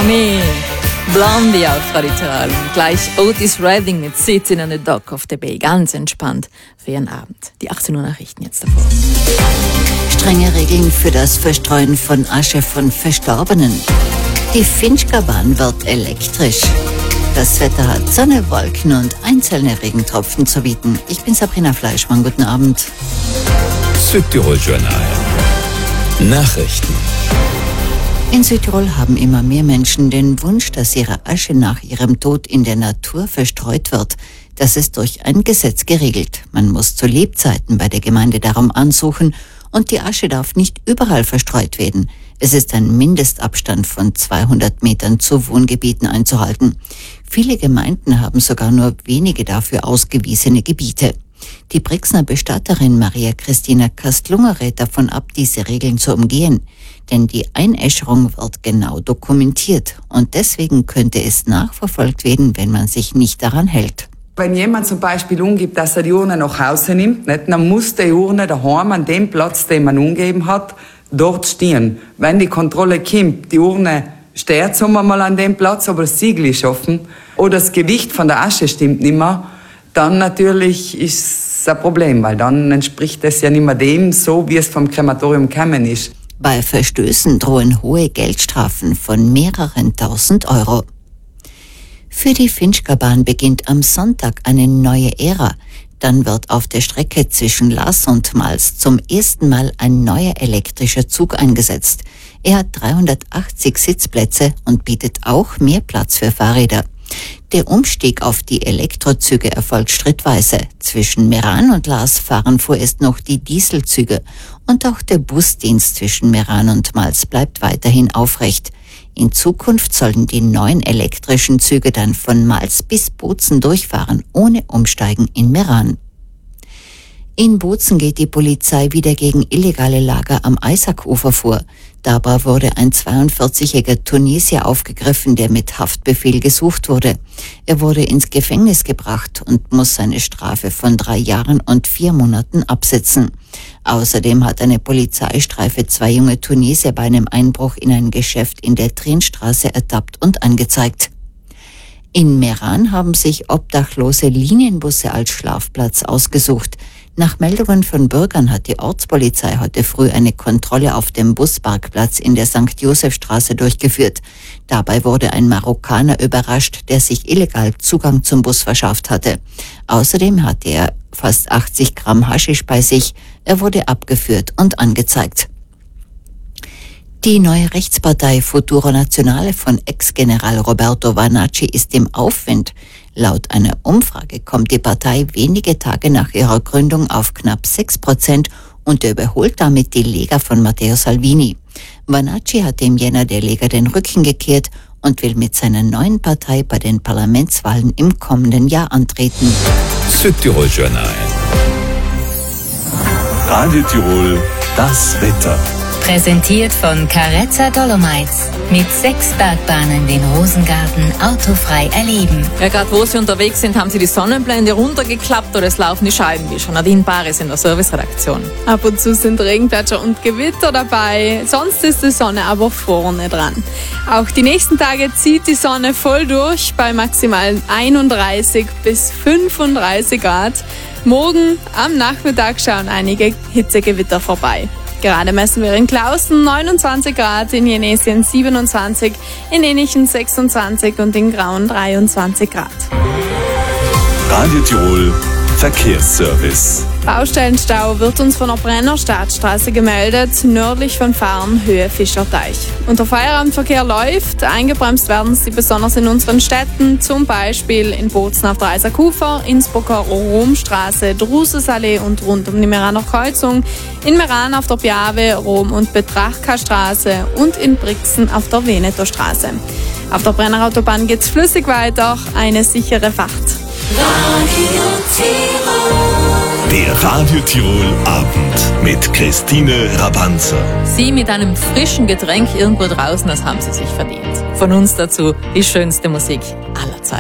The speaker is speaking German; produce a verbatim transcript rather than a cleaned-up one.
Tommy, Blondie auf Radio Tirol. Gleich Otis Redding mit Sitting on the Dock of the Bay. Ganz entspannt für Ihren Abend. Die achtzehn Uhr Nachrichten jetzt davor. Strenge Regeln für das Verstreuen von Asche von Verstorbenen. Die Finchgabahn wird elektrisch. Das Wetter hat Sonne, Wolken und einzelne Regentropfen zu bieten. Ich bin Sabrina Fleischmann. Guten Abend. Südtirol Journal. Nachrichten. In Südtirol haben immer mehr Menschen den Wunsch, dass ihre Asche nach ihrem Tod in der Natur verstreut wird. Das ist durch ein Gesetz geregelt. Man muss zu Lebzeiten bei der Gemeinde darum ansuchen und die Asche darf nicht überall verstreut werden. Es ist ein Mindestabstand von zweihundert Metern zu Wohngebieten einzuhalten. Viele Gemeinden haben sogar nur wenige dafür ausgewiesene Gebiete. Die Brixner Bestatterin Maria Christina Kastlunger rät davon ab, diese Regeln zu umgehen. Denn die Einäscherung wird genau dokumentiert und deswegen könnte es nachverfolgt werden, wenn man sich nicht daran hält. Wenn jemand zum Beispiel umgibt, dass er die Urne nach Hause nimmt, nicht, dann muss die Urne daheim an dem Platz, den man umgeben hat, dort stehen. Wenn die Kontrolle kommt, die Urne steht sagen wir mal an dem Platz, aber das Siegel ist offen oder das Gewicht von der Asche stimmt nicht mehr, dann natürlich ist es ein Problem, weil dann entspricht es ja nicht mehr dem, so wie es vom Krematorium gekommen ist. Bei Verstößen drohen hohe Geldstrafen von mehreren tausend Euro. Für die Finchgabahn beginnt am Sonntag eine neue Ära. Dann wird auf der Strecke zwischen Laas und Mals zum ersten Mal ein neuer elektrischer Zug eingesetzt. Er hat dreihundertachtzig Sitzplätze und bietet auch mehr Platz für Fahrräder. Der Umstieg auf die Elektrozüge erfolgt schrittweise. Zwischen Meran und Laas fahren vorerst noch die Dieselzüge und auch der Busdienst zwischen Meran und Mals bleibt weiterhin aufrecht. In Zukunft sollen die neuen elektrischen Züge dann von Mals bis Bozen durchfahren, ohne Umsteigen in Meran. In Bozen geht die Polizei wieder gegen illegale Lager am Eisackufer vor. Dabei wurde ein zweiundvierzigjähriger Tunesier aufgegriffen, der mit Haftbefehl gesucht wurde. Er wurde ins Gefängnis gebracht und muss seine Strafe von drei Jahren und vier Monaten absitzen. Außerdem hat eine Polizeistreife zwei junge Tunesier bei einem Einbruch in ein Geschäft in der Trienstraße ertappt und angezeigt. In Meran haben sich obdachlose Linienbusse als Schlafplatz ausgesucht. Nach Meldungen von Bürgern hat die Ortspolizei heute früh eine Kontrolle auf dem Busparkplatz in der Sankt Josefstraße durchgeführt. Dabei wurde ein Marokkaner überrascht, der sich illegal Zugang zum Bus verschafft hatte. Außerdem hatte er fast achtzig Gramm Haschisch bei sich. Er wurde abgeführt und angezeigt. Die neue Rechtspartei Futuro Nazionale von Ex-General Roberto Vanacci ist im Aufwind. Laut einer Umfrage kommt die Partei wenige Tage nach ihrer Gründung auf knapp sechs Prozent und überholt damit die Lega von Matteo Salvini. Vanacci hat dem Jänner der Lega den Rücken gekehrt und will mit seiner neuen Partei bei den Parlamentswahlen im kommenden Jahr antreten. Südtirol Journal. Radio Tirol, das Wetter. Präsentiert von Carezza Dolomites. Mit sechs Bergbahnen den Rosengarten autofrei erleben. Ja, gerade wo Sie unterwegs sind, haben Sie die Sonnenblende runtergeklappt oder es laufen die Scheibenwischer. Nadine Baris in der Serviceredaktion. Ab und zu sind Regenplätscher und Gewitter dabei. Sonst ist die Sonne aber vorne dran. Auch die nächsten Tage zieht die Sonne voll durch bei maximal einunddreißig bis fünfunddreißig Grad. Morgen am Nachmittag schauen einige Hitzegewitter vorbei. Gerade messen wir in Clausen neunundzwanzig Grad, in Jenesien siebenundzwanzig, in Enichen sechsundzwanzig und in Grauen dreiundzwanzig Grad. Radio Tirol Verkehrsservice. Baustellenstau wird uns von der Brenner Stadtstraße gemeldet, nördlich von Fahren, Höhe Fischerteich. Und der Feierabendverkehr läuft, eingebremst werden sie besonders in unseren Städten, zum Beispiel in Bozen auf der Eisackufer, Innsbrucker Romstraße, Drusesallee und rund um die Meraner Kreuzung, in Meran auf der Piave, Rom- und Betrachka-Straße und in Brixen auf der Veneto-Straße. Auf der Brenner Autobahn geht's flüssig weiter, eine sichere Fahrt. Radio Tirol. Der Radio Tirol Abend mit Christine Rabanzer. Sie mit einem frischen Getränk irgendwo draußen, das haben Sie sich verdient. Von uns dazu die schönste Musik.